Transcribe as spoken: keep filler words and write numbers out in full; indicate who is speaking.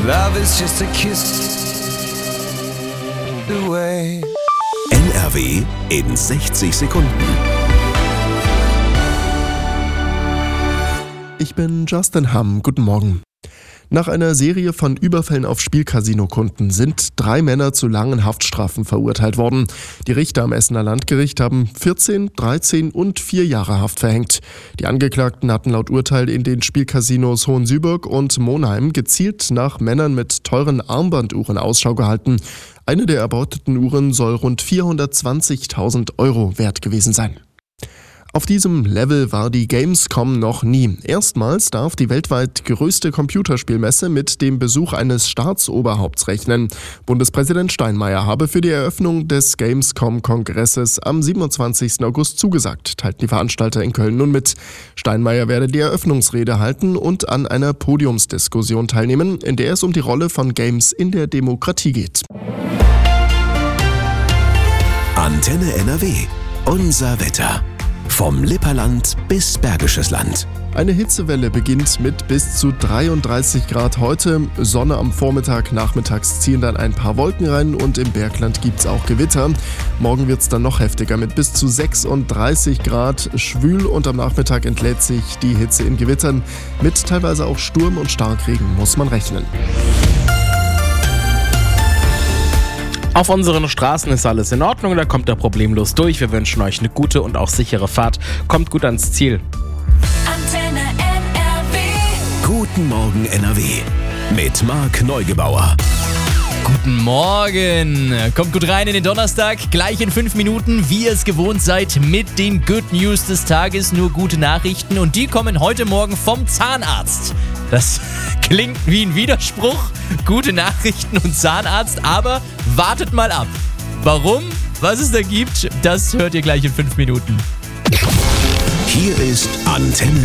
Speaker 1: Love is just a kiss away.
Speaker 2: N R W in sechzig Sekunden.
Speaker 3: Ich bin Justin Hamm. Guten Morgen. Nach einer Serie von Überfällen auf Spielcasino-Kunden sind drei Männer zu langen Haftstrafen verurteilt worden. Die Richter am Essener Landgericht haben vierzehn, dreizehn und vier Jahre Haft verhängt. Die Angeklagten hatten laut Urteil in den Spielcasinos Hohensüburg und Monheim gezielt nach Männern mit teuren Armbanduhren Ausschau gehalten. Eine der erbeuteten Uhren soll rund vierhundertzwanzigtausend Euro wert gewesen sein. Auf diesem Level war die Gamescom noch nie. Erstmals darf die weltweit größte Computerspielmesse mit dem Besuch eines Staatsoberhaupts rechnen. Bundespräsident Steinmeier habe für die Eröffnung des Gamescom-Kongresses am siebenundzwanzigsten August zugesagt, teilten die Veranstalter in Köln nun mit. Steinmeier werde die Eröffnungsrede halten und an einer Podiumsdiskussion teilnehmen, in der es um die Rolle von Games in der Demokratie geht.
Speaker 2: Antenne N R W. Unser Wetter. Vom Lipperland bis Bergisches Land.
Speaker 3: Eine Hitzewelle beginnt mit bis zu dreiunddreißig Grad heute. Sonne am Vormittag, nachmittags ziehen dann ein paar Wolken rein und im Bergland gibt's auch Gewitter. Morgen wird's dann noch heftiger mit bis zu sechsunddreißig Grad, schwül und am Nachmittag entlädt sich die Hitze in Gewittern. Mit teilweise auch Sturm und Starkregen muss man rechnen.
Speaker 4: Auf unseren Straßen ist alles in Ordnung, da kommt er problemlos durch. Wir wünschen euch eine gute und auch sichere Fahrt. Kommt gut ans Ziel.
Speaker 5: Antenne N R W.
Speaker 2: Guten Morgen N R W. Mit Marc Neugebauer.
Speaker 6: Guten Morgen! Kommt gut rein in den Donnerstag, gleich in fünf Minuten, wie ihr es gewohnt seid, mit den Good News des Tages, nur gute Nachrichten und die kommen heute Morgen vom Zahnarzt. Das klingt wie ein Widerspruch, gute Nachrichten und Zahnarzt, aber wartet mal ab. Warum, was es da gibt, das hört ihr gleich in fünf Minuten.
Speaker 2: Hier ist Antenne